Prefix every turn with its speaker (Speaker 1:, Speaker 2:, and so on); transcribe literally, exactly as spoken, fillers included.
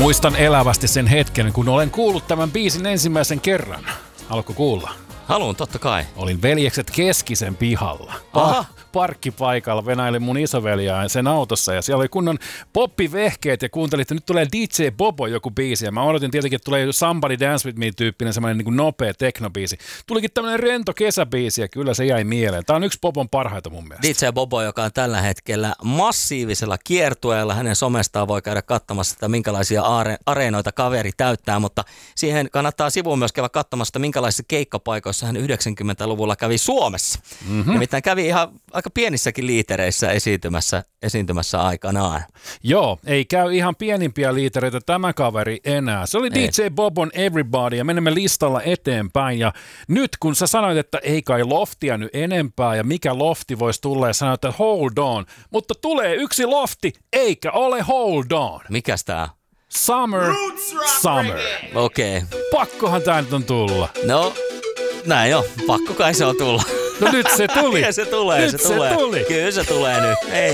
Speaker 1: Muistan elävästi sen hetken, kun olen kuullut tämän biisin ensimmäisen kerran. Haluatko kuulla?
Speaker 2: Haluan, totta kai.
Speaker 1: Olin veljekset Keskisen pihalla.
Speaker 2: Aha.
Speaker 1: Parkkipaikalla venäilin mun isoveljaa sen autossa ja siellä oli kunnon poppivehkeet ja kuuntelin, että nyt tulee D J Bobo joku biisi ja mä odotin tietenkin, että tulee Somebody Dance With Me-tyyppinen semmoinen niin kuin nopea teknobiisi. Tulikin tämmöinen rento kesäbiisi ja kyllä se jäi mieleen. Tää on yksi Bobon parhaita mun mielestä.
Speaker 2: D J Bobo, joka on tällä hetkellä massiivisella kiertueella. Hänen somestaan voi käydä katsomassa, että minkälaisia are- areenoita kaveri täyttää, mutta siihen kannattaa sivuun myös käydä katsomassa, että minkälaisissa keikkapaikoissa hän yhdeksänkymmentäluvulla kävi Suomessa. Mm-hmm. Nimittäin kävi ihan aika pienissäkin liitereissä esiintymässä, esiintymässä aikanaan.
Speaker 1: Joo, ei käy ihan pienimpiä liitereitä tämä kaveri enää. Se oli ei. D J Bobon Everybody ja menemme listalla eteenpäin. Ja nyt kun sä sanoit, että ei kai loftia nyt enempää ja mikä lofti voisi tulla ja sanoit, että hold on. Mutta tulee yksi lofti eikä ole hold on.
Speaker 2: Mikäs tää?
Speaker 1: Summer, Summer.
Speaker 2: Okei. Okay.
Speaker 1: Pakkohan tää nyt on tulla.
Speaker 2: No, näin jo. Pakko kai se on tulla.
Speaker 1: No nyt se tuli.
Speaker 2: Ja se tulee,
Speaker 1: nyt
Speaker 2: se tulee.
Speaker 1: Se tuli.
Speaker 2: Kyllä se tulee nyt. Ei.